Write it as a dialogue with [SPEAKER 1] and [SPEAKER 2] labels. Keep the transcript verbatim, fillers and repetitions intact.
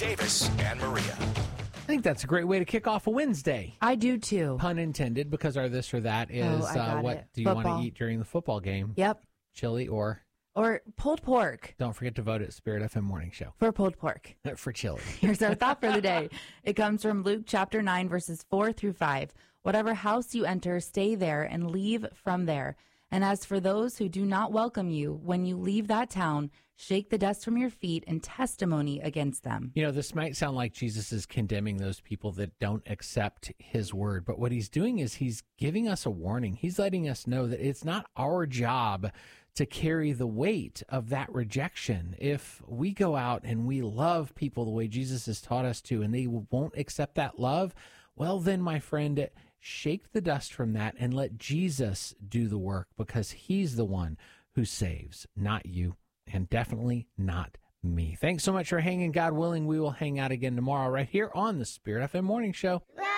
[SPEAKER 1] Davis and Maria.
[SPEAKER 2] I think that's a great way to kick off a Wednesday.
[SPEAKER 3] I do too.
[SPEAKER 2] Pun intended, because our this or that is
[SPEAKER 3] Oh, I got
[SPEAKER 2] uh, what
[SPEAKER 3] it.
[SPEAKER 2] do you
[SPEAKER 3] Football.
[SPEAKER 2] want to eat during the football game?
[SPEAKER 3] Yep.
[SPEAKER 2] Chili or
[SPEAKER 3] Or pulled pork
[SPEAKER 2] don't forget to vote at Spirit F M Morning Show
[SPEAKER 3] for pulled pork.
[SPEAKER 2] for chili.
[SPEAKER 3] Here's our thought for the day. It comes from Luke chapter nine, verses four through five. Whatever house you enter, stay there and leave from there. And as for those who do not welcome you, when you leave that town, shake the dust from your feet in testimony against them.
[SPEAKER 2] You know, this might sound like Jesus is condemning those people that don't accept his word, but what he's doing is he's giving us a warning. He's letting us know that it's not our job to carry the weight of that rejection. If we go out and we love people the way Jesus has taught us to, and they won't accept that love, well, then, my friend, shake the dust from that and let Jesus do the work, because he's the one who saves, not you, and definitely not me. Thanks so much for hanging. God willing, we will hang out again tomorrow right here on the Spirit F M Morning Show.